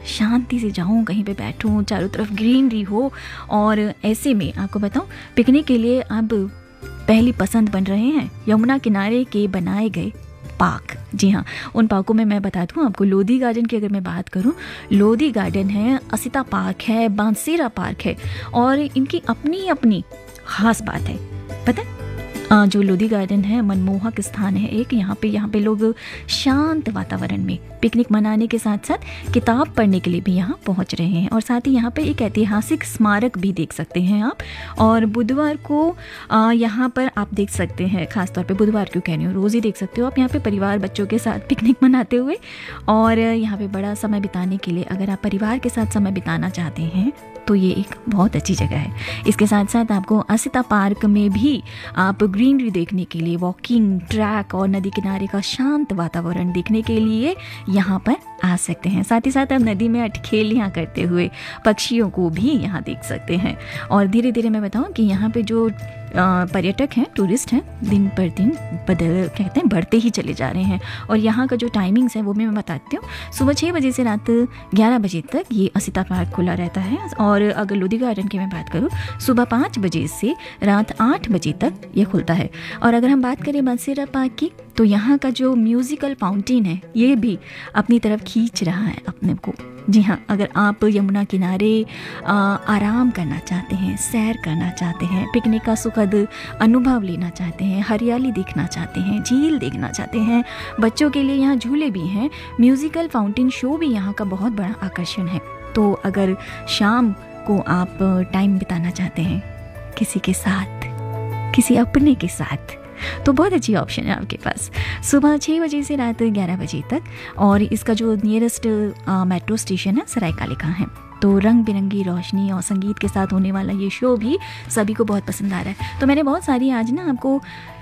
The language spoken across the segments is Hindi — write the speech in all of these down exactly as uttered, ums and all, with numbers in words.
शांति से जाऊँ, कहीं पे बैठूँ, चारों तरफ ग्रीनरी हो। और ऐसे में आपको बताऊँ, पिकनिक के लिए अब पहली पसंद बन रहे हैं यमुना किनारे के बनाए गए पार्क। जी हाँ, उन पार्कों में मैं बता दूँ आपको, लोधी गार्डन की अगर मैं बात करूँ, लोधी गार्डन है, असिता पार्क है, बांसेरा पार्क है, और इनकी अपनी अपनी खास बात है। पता है, आ, जो लोधी गार्डन है मनमोहक स्थान है एक। यहाँ पे यहाँ पे लोग शांत वातावरण में पिकनिक मनाने के साथ साथ किताब पढ़ने के लिए भी यहाँ पहुँच रहे हैं, और साथ ही यहाँ पे एक ऐतिहासिक स्मारक भी देख सकते हैं आप। और बुधवार को आ, यहाँ पर आप देख सकते हैं, खासतौर पे बुधवार क्यों कह रही हूँ, रोज़ ही देख सकते हो आप यहाँ पे परिवार बच्चों के साथ पिकनिक मनाते हुए। और यहाँ पे बड़ा समय बिताने के लिए अगर आप परिवार के साथ समय बिताना चाहते हैं तो ये एक बहुत अच्छी जगह है। इसके साथ साथ आपको असिता पार्क में भी आप ग्रीनरी देखने के लिए, वॉकिंग ट्रैक और नदी किनारे का शांत वातावरण देखने के लिए यहाँ पर आ सकते हैं। साथ ही साथ आप नदी में अटखेलियाँ करते हुए पक्षियों को भी यहाँ देख सकते हैं। और धीरे धीरे मैं बताऊँ कि यहाँ पे जो पर्यटक हैं, टूरिस्ट हैं, दिन पर दिन बदल कहते हैं बढ़ते ही चले जा रहे हैं। और यहाँ का जो टाइमिंग्स है वो भी मैं बताती हूँ। सुबह छः बजे से रात ग्यारह बजे तक ये असिता पार्क खुला रहता है। और अगर लोधी गार्डन की मैं बात करूँ, सुबह पाँच बजे से रात आठ बजे तक ये खुलता है। और अगर हम बात करें बांसेरा पार्क की, तो यहाँ का जो म्यूज़िकल फाउंटेन है ये भी अपनी तरफ खींच रहा है अपने को। जी हाँ, अगर आप यमुना किनारे आ, आराम करना चाहते हैं, सैर करना चाहते हैं, पिकनिक का सुखद अनुभव लेना चाहते हैं, हरियाली देखना चाहते हैं, झील देखना चाहते हैं, बच्चों के लिए यहाँ झूले भी हैं, म्यूज़िकल फाउंटेन शो भी यहाँ का बहुत बड़ा आकर्षण है। तो अगर शाम को आप टाइम बिताना चाहते हैं किसी के साथ, किसी अपने के साथ, तो बहुत अच्छी ऑप्शन है आपके पास। सुबह छः बजे से रात ग्यारह बजे तक। और इसका जो नियरेस्ट मेट्रो स्टेशन है सरायकाले का है। तो रंग बिरंगी रोशनी और संगीत के साथ होने वाला ये शो भी सभी को बहुत पसंद आ रहा है। तो मैंने बहुत सारी आज ना आपको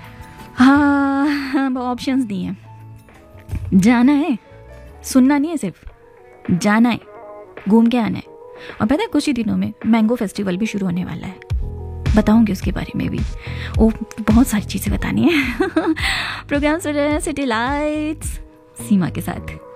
हाँ ऑप्शंस दिए हैं। जाना है, सुनना नहीं है, सिर्फ जाना है, घूम के आना है। और पता है कुछ ही दिनों में मैंगो फेस्टिवल भी शुरू होने वाला है, बताऊंगी उसके बारे में भी। ओ, बहुत सारी चीज़ें बतानी है। प्रोग्राम सुन रहे हैं सिटी लाइट्स सीमा के साथ।